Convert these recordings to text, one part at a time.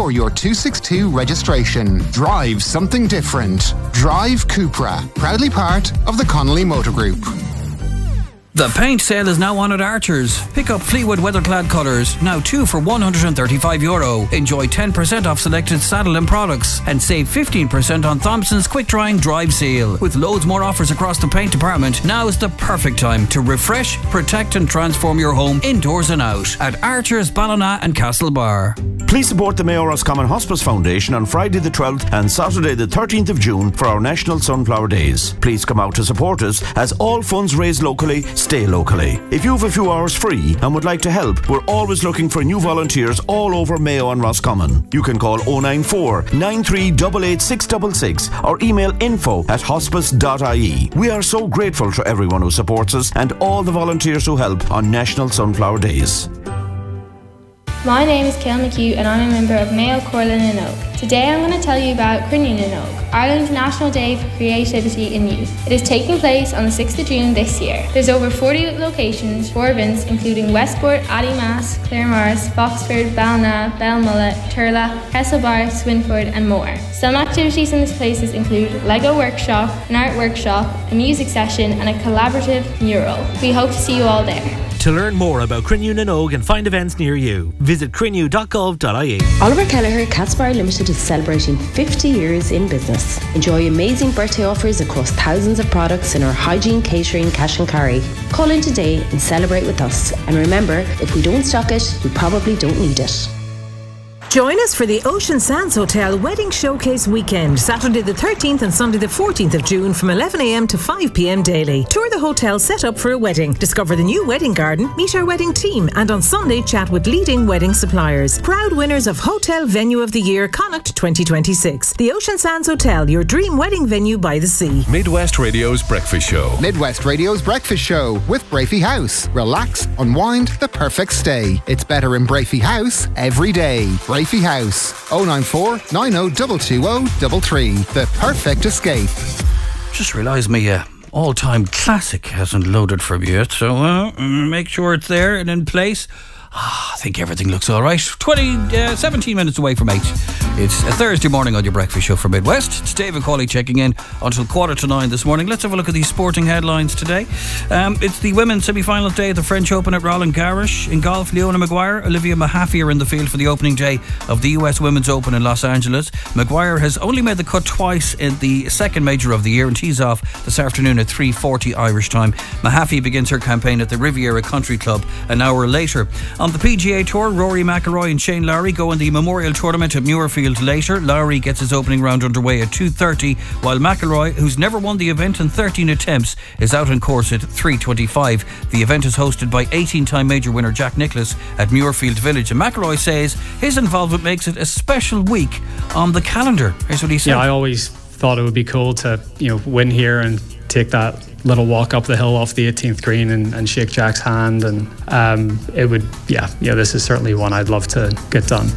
or your 262 registration. Drive something different. Drive Cupra, proudly part of the Connolly Motor Group. The paint sale is now on at Archer's. Pick up Fleetwood Weatherclad colours, now 2 for €135. Enjoy 10% off selected Saddle and products and save 15% on Thompson's quick drying Drive Seal. With loads more offers across the paint department, now is the perfect time to refresh, protect and transform your home indoors and out at Archer's, Ballina and Castlebar. Please support the Mayo Roscommon Hospice Foundation on Friday the 12th and Saturday the 13th of June for our National Sunflower Days. Please come out to support us, as all funds raised locally stay locally. If you have a few hours free and would like to help, we're always looking for new volunteers all over Mayo and Roscommon. You can call 094 9388 666 or email info@hospice.ie. We are so grateful to everyone who supports us and all the volunteers who help on National Sunflower Days. My name is Kael McHugh and I'm a member of Mayo Corlin and Oak. Today I'm going to tell you about Crinnion and Oak, Ireland's National Day for Creativity in Youth. It is taking place on the 6th of June this year. There's over 40 locations for events including Westport, Addymast, Claremorris, Foxford, Ballina, Belmullet, Turla, Castlebar, Swinford and more. Some activities in these places include Lego workshop, an art workshop, a music session and a collaborative mural. We hope to see you all there. To learn more about Crinnion and Oak and find events near you, visit crinnew.gov.ie. Oliver Kelleher Catsbar Limited is celebrating 50 years in business. Enjoy amazing birthday offers across thousands of products in our hygiene, catering, cash and carry. Call in today and celebrate with us. And remember, if we don't stock it, we probably don't need it. Join us for the Ocean Sands Hotel Wedding Showcase Weekend, Saturday the 13th and Sunday the 14th of June from 11 a.m. to 5 p.m. daily. Tour the hotel set up for a wedding, discover the new wedding garden, meet our wedding team, and on Sunday chat with leading wedding suppliers. Proud winners of Hotel Venue of the Year Connacht 2026. The Ocean Sands Hotel, your dream wedding venue by the sea. Midwest Radio's Breakfast Show. Midwest Radio's Breakfast Show with Brafey House. Relax, unwind, the perfect stay. It's better in Brafey House every day. Brafey House, 094 90 The perfect escape. Just realised my all-time classic hasn't loaded from yet, so make sure it's there and in place. I think everything looks all right. 17 minutes away from 8. It's a Thursday morning on your breakfast show from Midwest. It's David Cawley checking in until 8:45 this morning. Let's have a look at these sporting headlines today. It's the women's semi-final day at the French Open at Roland Garros. In golf, Leona Maguire, Olivia Mahaffey are in the field for the opening day of the US Women's Open in Los Angeles. Maguire has only made the cut twice in the second major of the year and tees off this afternoon at 3:40 Irish time. Mahaffey begins her campaign at the Riviera Country Club an hour later. On the PGA Tour, Rory McIlroy and Shane Lowry go in the Memorial Tournament at Muirfield later. Lowry gets his opening round underway at 2:30, while McIlroy, who's never won the event in 13 attempts, is out on course at 3:25. The event is hosted by 18-time major winner Jack Nicklaus at Muirfield Village, and McIlroy says his involvement makes it a special week on the calendar. Here's what he said. Yeah, I always thought it would be cool to win here and take that little walk up the hill off the 18th green and shake Jack's hand, and it would this is certainly one I'd love to get done.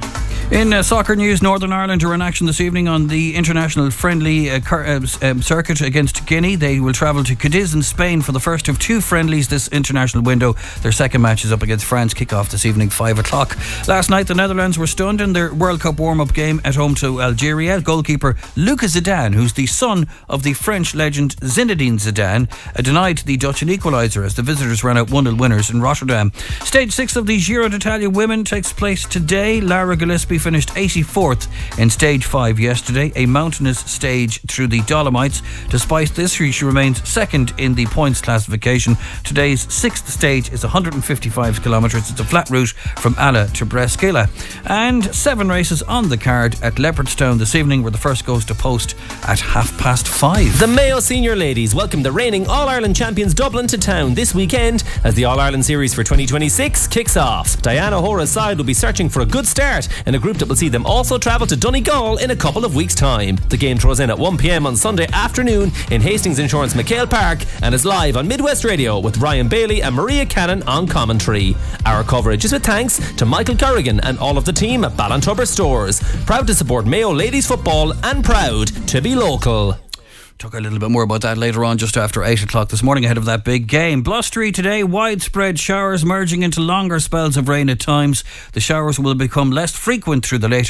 In soccer news, Northern Ireland are in action this evening on the international friendly circuit against Guinea. They will travel to Cadiz in Spain for the first of two friendlies this international window. Their second match is up against France, kick-off this evening, 5 o'clock. Last night, the Netherlands were stunned in their World Cup warm-up game at home to Algeria. Goalkeeper Lucas Zidane, who's the son of the French legend Zinedine Zidane, denied the Dutch an equaliser as the visitors ran out 1-0 winners in Rotterdam. Stage 6 of the Giro d'Italia Women takes place today. Lara Gillespie finished 84th in stage 5 yesterday, a mountainous stage through the Dolomites. Despite this, she remains second in the points classification. Today's 6th stage is 155 kilometres. It's a flat route from Alla to Brescia. And 7 races on the card at Leopardstown this evening, where the first goes to post at 5:30. The Mayo Senior Ladies welcome the reigning All-Ireland champions Dublin to town this weekend as the All-Ireland Series for 2026 kicks off. Diana Hora's side will be searching for a good start in a group that will see them also travel to Donegal in a couple of weeks' time. The game throws in at 1 p.m. on Sunday afternoon in Hastings Insurance McHale Park and is live on Midwest Radio with Ryan Bailey and Maria Cannon on commentary. Our coverage is with thanks to Michael Corrigan and all of the team at Ballintubber Stores. Proud to support Mayo Ladies Football and proud to be local. Talk a little bit more about that later on, just after 8 o'clock this morning, ahead of that big game. Blustery today, widespread showers merging into longer spells of rain at times. The showers will become less frequent through the later